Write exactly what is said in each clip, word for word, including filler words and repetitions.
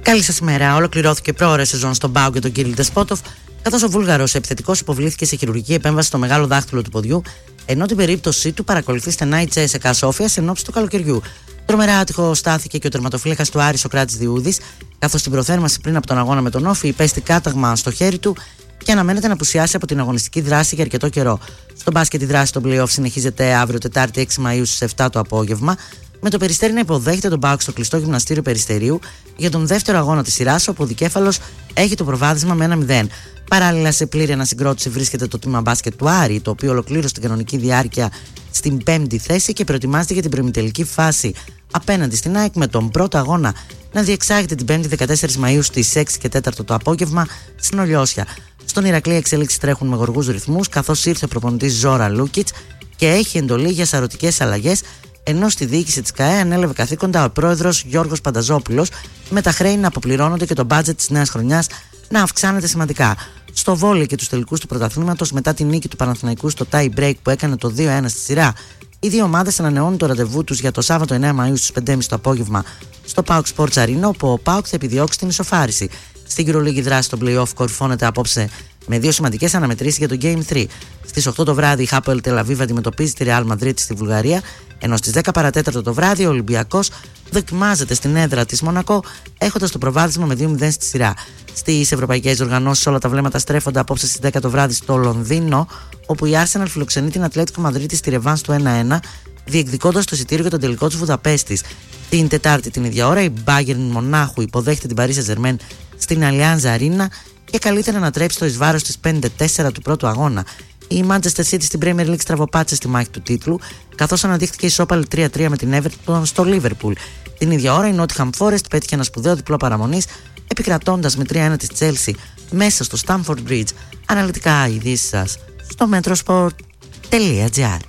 Καλή σας ημέρα. Ολοκληρώθηκε πρόωρη σεζόν στον ΠΑΟΚ και τον Κύριλ Ντεσπότοφ, καθώς ο Βούλγαρος επιθετικός υποβλήθηκε σε χειρουργική επέμβαση στο μεγάλο δάχτυλο του ποδιού, ενώ την περίπτωσή του παρακολουθεί στενά η Τσέσσεκα Σόφια εν ώψη του καλοκαιριού. Τρομερά άτυχο στάθηκε και ο τερματοφύλακας του Άρη Σοκράτης Διούδης, καθώς στην προθέρμανση πριν από τον αγώνα με τον Όφη υπέστη κάταγμα στο χέρι του και αναμένεται να απουσιάσει από την αγωνιστική δράση για αρκετό καιρό. Στο μπάσκετ η δράση των play-off συνεχίζεται αύριο Τετάρτη έξι Μαΐου στις επτά το απόγευμα, με το Περιστέρι να υποδέχεται τον ΠΑΟΚ στο κλειστό γυμναστήριο Περιστερίου για τον δεύτερο αγώνα της σειράς, όπου ο Δικέφαλος έχει το προβάδισμα με ένα μηδέν. Παράλληλα, σε πλήρη ανασυγκρότηση βρίσκεται το τμήμα μπάσκετ του Άρη, το οποίο ολοκλήρωσε την κανονική διάρκεια στην πέμπτη θέση και προετοιμάζεται για την προημιτελική φάση απέναντι στην ΑΕΚ, με τον πρώτο αγώνα να διεξάγεται την πέμπτη δεκατέσσερις Μαΐου στις έξι και τέσσερα το απόγευμα στην Ολιώσια. Στον Ηρακλή εξέλιξεις τρέχουν με γοργούς ρυθμούς, καθώς ήρθε ο προπονητής Ζόρα Λούκιτς και έχει εντολή για σαρωτικές αλλαγές, ενώ στη διοίκηση της ΚΑΕ ανέλαβε καθήκοντα ο πρόεδρος Γιώργος Πανταζόπουλος, με τα χρέη να αποπληρώνονται και το μπάτζετ της νέας χρονιάς να αυξάνεται σημαντικά. Στο βόλεϊ και τους τελικούς του πρωταθλήματος, μετά τη νίκη του Παναθηναϊκού στο tie break που έκανε το δύο ένα στη σειρά, οι δύο ομάδες ανανεώνουν το ραντεβού τους για το Σάββατο εννέα Μαΐου στις πέντε και μισή το απόγευμα στο PAOK Sports Arena, όπου ο ΠΑΟΚ θα επιδιώξει την ισοφάριση. Στην EuroLeague η δράση των play-off κορυφώνεται απόψε με δύο σημαντικές αναμετρήσεις για το Game τρία. Στις οκτώ το βράδυ η Χάπολ Τελαβίβ αντιμετωπίζει τη Real Madrid στη Βουλγαρία, ενώ στις δέκα παρά τέταρτο το βράδυ ο Ολυμπιακός δοκιμάζεται στην έδρα της Μονακό, έχοντας το προβάδισμα με δύο μηδέν στη σειρά. Στις ευρωπαϊκές οργανώσεις όλα τα βλέμματα στρέφονται απόψε στις δέκα το βράδυ στο Λονδίνο, όπου η Arsenal φιλοξενεί την Ατλέτικο Μαδρίτη στη ρεβάνς του ένα ένα, διεκδικώντας το εισιτήριο για τον τελικό της Βουδαπέστης. Την Τετάρτη την ίδια ώρα η Bayern Μονάχου υποδέχεται την Paris Saint-Germain στην Allianz Arena και καλείται να ανατρέψει το εις βάρος της πέντε τέσσερα του πρώτου αγώνα. Η Manchester City στην Premier League στραβοπάτησε στη μάχη του τίτλου, καθώς αναδείχθηκε ισόπαλη τρία τρία με την Everton στο Liverpool. Την ίδια ώρα η Nottingham Forest πέτυχε ένα σπουδαίο διπλό παραμονής, επικρατώντας με τρία ένα της Chelsea μέσα στο Stamford Bridge. Αναλυτικά ειδήσεις σας στο metrosport τελεία gr.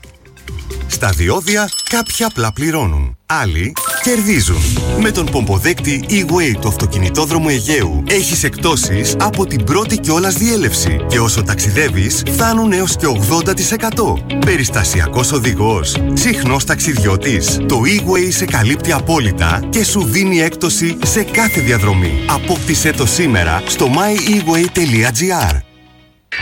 Στα διόδια κάποιοι απλά πληρώνουν, άλλοι κερδίζουν. Με τον πομποδέκτη E-Way του αυτοκινητόδρομου Αιγαίου έχεις εκπτώσεις από την πρώτη κιόλας διέλευση και όσο ταξιδεύεις φτάνουν έως και ογδόντα τοις εκατό. Περιστασιακός οδηγός, συχνός ταξιδιώτης. Το E-Way σε καλύπτει απόλυτα και σου δίνει έκπτωση σε κάθε διαδρομή. Απόκτησέ το σήμερα στο my e way τελεία gr.